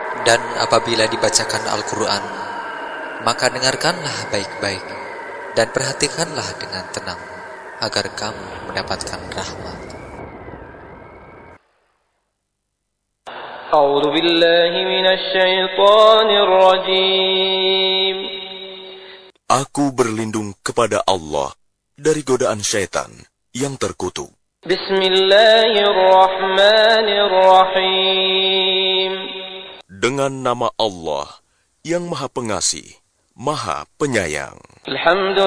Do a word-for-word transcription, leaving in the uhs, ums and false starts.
Dan apabila dibacakan Al-Quran, maka dengarkanlah baik-baik dan perhatikanlah dengan tenang, agar kamu mendapatkan rahmat. A'udzu billahi minasy syaithanir rajim. Aku berlindung kepada Allah dari godaan syaitan yang terkutuk. Bismillahirrahmanirrahim. Dengan nama Allah yang Maha Pengasih, Maha Penyayang. Alhamdulillah.